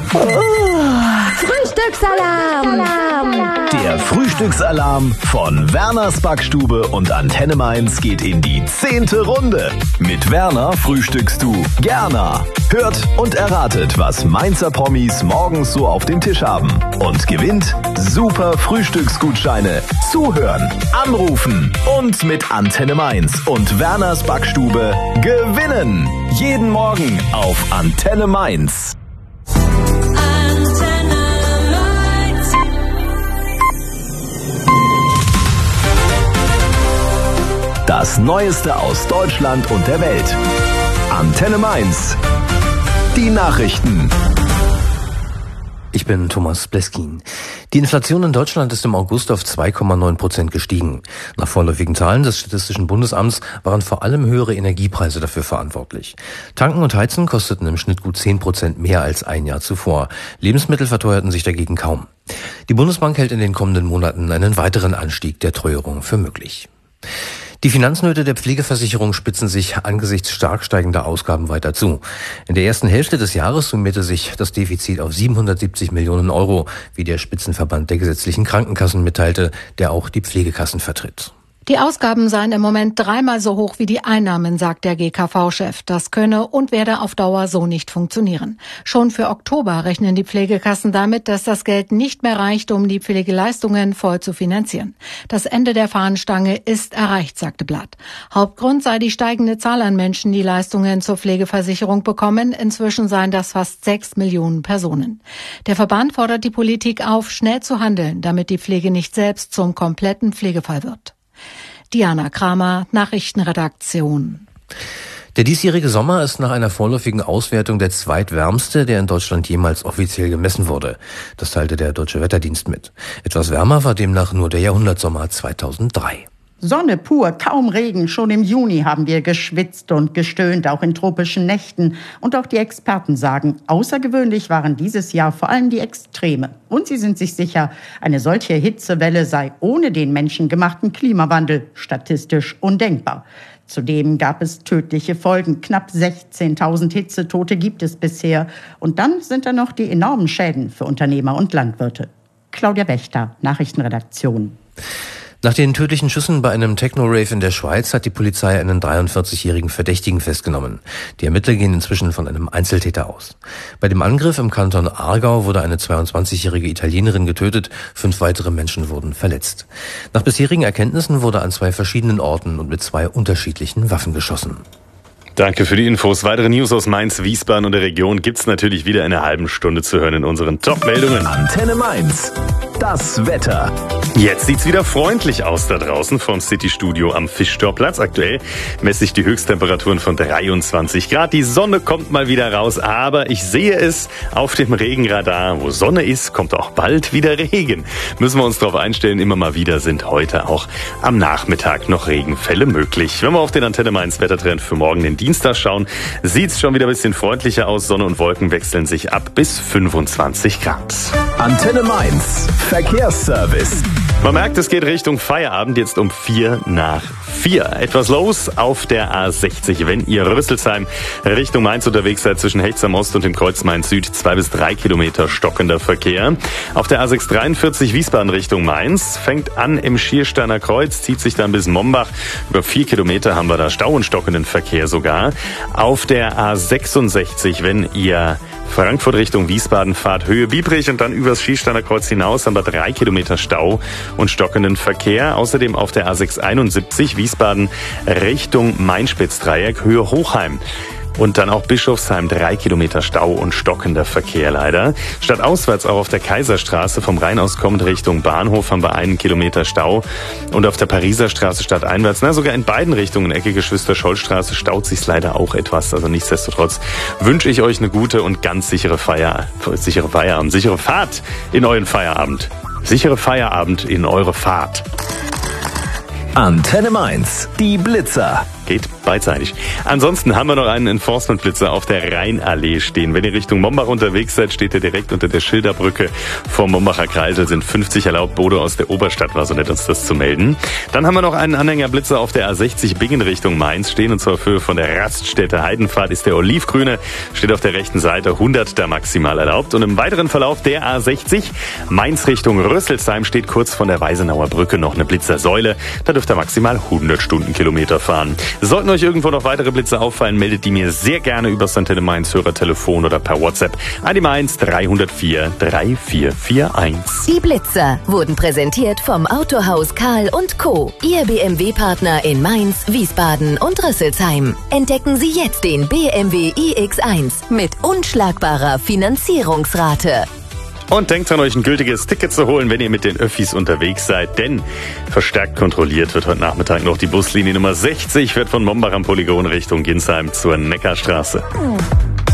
Frühstücksalarm! Der Frühstücksalarm von Werners Backstube und Antenne Mainz geht in die 10. Runde. Mit Werner frühstückst du gerne. Hört und erratet, was Mainzer Promis morgens so auf dem Tisch haben. Und gewinnt super Frühstücksgutscheine. Zuhören, anrufen und mit Antenne Mainz und Werners Backstube gewinnen. Jeden Morgen auf Antenne Mainz. Das Neueste aus Deutschland und der Welt. Antenne Mainz. Die Nachrichten. Ich bin Thomas Bleskin. Die Inflation in Deutschland ist im August auf 2,9% gestiegen. Nach vorläufigen Zahlen des Statistischen Bundesamts waren vor allem höhere Energiepreise dafür verantwortlich. Tanken und Heizen kosteten im Schnitt gut 10% mehr als ein Jahr zuvor. Lebensmittel verteuerten sich dagegen kaum. Die Bundesbank hält in den kommenden Monaten einen weiteren Anstieg der Teuerung für möglich. Die Finanznöte der Pflegeversicherung spitzen sich angesichts stark steigender Ausgaben weiter zu. In der ersten Hälfte des Jahres summierte sich das Defizit auf 770 Millionen Euro, wie der Spitzenverband der gesetzlichen Krankenkassen mitteilte, der auch die Pflegekassen vertritt. Die Ausgaben seien im Moment 3-mal so hoch wie die Einnahmen, sagt der GKV-Chef. Das könne und werde auf Dauer so nicht funktionieren. Schon für Oktober rechnen die Pflegekassen damit, dass das Geld nicht mehr reicht, um die Pflegeleistungen voll zu finanzieren. Das Ende der Fahnenstange ist erreicht, sagte Blatt. Hauptgrund sei die steigende Zahl an Menschen, die Leistungen zur Pflegeversicherung bekommen. Inzwischen seien das fast 6 Millionen Personen. Der Verband fordert die Politik auf, schnell zu handeln, damit die Pflege nicht selbst zum kompletten Pflegefall wird. Diana Kramer, Nachrichtenredaktion. Der diesjährige Sommer ist nach einer vorläufigen Auswertung der zweitwärmste, der in Deutschland jemals offiziell gemessen wurde. Das teilte der Deutsche Wetterdienst mit. Etwas wärmer war demnach nur der Jahrhundertsommer 2003. Sonne pur, kaum Regen. Schon im Juni haben wir geschwitzt und gestöhnt, auch in tropischen Nächten. Und auch die Experten sagen, außergewöhnlich waren dieses Jahr vor allem die Extreme. Und sie sind sich sicher, eine solche Hitzewelle sei ohne den menschengemachten Klimawandel statistisch undenkbar. Zudem gab es tödliche Folgen. Knapp 16.000 Hitzetote gibt es bisher. Und dann sind da noch die enormen Schäden für Unternehmer und Landwirte. Claudia Wächter, Nachrichtenredaktion. Nach den tödlichen Schüssen bei einem Techno-Rave in der Schweiz hat die Polizei einen 43-jährigen Verdächtigen festgenommen. Die Ermittler gehen inzwischen von einem Einzeltäter aus. Bei dem Angriff im Kanton Aargau wurde eine 22-jährige Italienerin getötet, 5 weitere Menschen wurden verletzt. Nach bisherigen Erkenntnissen wurde an 2 verschiedenen Orten und mit 2 unterschiedlichen Waffen geschossen. Danke für die Infos. Weitere News aus Mainz, Wiesbaden und der Region gibt's natürlich wieder in einer halben Stunde zu hören in unseren Top-Meldungen. Antenne Mainz. Das Wetter. Jetzt sieht's wieder freundlich aus da draußen vom City-Studio am Fischtorplatz. Aktuell messe ich die Höchsttemperaturen von 23 Grad. Die Sonne kommt mal wieder raus, aber ich sehe es auf dem Regenradar. Wo Sonne ist, kommt auch bald wieder Regen. Müssen wir uns darauf einstellen, immer mal wieder sind heute auch am Nachmittag noch Regenfälle möglich. Wenn wir auf den Antenne Mainz Wettertrend für morgen, den Dienstag, schauen, sieht's schon wieder ein bisschen freundlicher aus. Sonne und Wolken wechseln sich ab bis 25 Grad. Antenne Mainz. Verkehrsservice. Man merkt, es geht Richtung Feierabend, jetzt um 4:04. Etwas los auf der A60, wenn ihr Rüsselsheim Richtung Mainz unterwegs seid, zwischen Hechts am Ost und dem Kreuz Mainz Süd, 2 bis 3 Kilometer stockender Verkehr. Auf der A643 Wiesbaden Richtung Mainz, fängt an im Schiersteiner Kreuz, zieht sich dann bis Mombach. Über 4 Kilometer haben wir da Stau und stockenden Verkehr sogar. Auf der A66, wenn ihr Frankfurt Richtung Wiesbaden fahrt, Höhe Biebrich und dann übers Schiersteiner Kreuz hinaus haben wir 3 Kilometer Stau und stockenden Verkehr. Außerdem auf der A671 Wiesbaden Richtung Main-Spitz-Dreieck, Höhe Hochheim. Und dann auch Bischofsheim, 3 Kilometer Stau und stockender Verkehr leider. Stadtauswärts auch auf der Kaiserstraße vom Rhein aus kommt Richtung Bahnhof haben wir 1 Kilometer Stau. Und auf der Pariser Straße stadteinwärts, sogar in beiden Richtungen, Ecke Geschwister-Scholl-Straße, staut sich's leider auch etwas. Also nichtsdestotrotz wünsche ich euch eine gute und ganz sichere Fahrt in euren Feierabend. Sichere Feierabend in eure Fahrt. Antenne Mainz. Die Blitzer. geht beidseitig. Ansonsten haben wir noch einen Enforcement-Blitzer auf der Rheinallee stehen. Wenn ihr Richtung Mombach unterwegs seid, steht ihr direkt unter der Schilderbrücke vom Mombacher Kreisel, sind 50 erlaubt. Bodo aus der Oberstadt war so nett, uns das zu melden. Dann haben wir noch einen Anhängerblitzer auf der A60 Bingen Richtung Mainz stehen, und zwar auf Höhe von der Raststätte Heidenpfad ist der olivgrüne, steht auf der rechten Seite, 100 da maximal erlaubt. Und im weiteren Verlauf der A60 Mainz Richtung Rüsselsheim steht kurz von der Weisenauer Brücke noch eine Blitzersäule. Da dürft ihr maximal 100 Stundenkilometer fahren. Sollten euch irgendwo noch weitere Blitze auffallen, meldet die mir sehr gerne über das Antenne Mainz Hörertelefon oder per WhatsApp an die Mainz 304 3441. Die Blitzer wurden präsentiert vom Autohaus Karl & Co., Ihr BMW-Partner in Mainz, Wiesbaden und Rüsselsheim. Entdecken Sie jetzt den BMW iX1 mit unschlagbarer Finanzierungsrate. Und denkt dran, euch ein gültiges Ticket zu holen, wenn ihr mit den Öffis unterwegs seid, denn verstärkt kontrolliert wird heute Nachmittag noch die Buslinie Nummer 60, fährt von Mombach am Polygon Richtung Ginsheim zur Neckarstraße.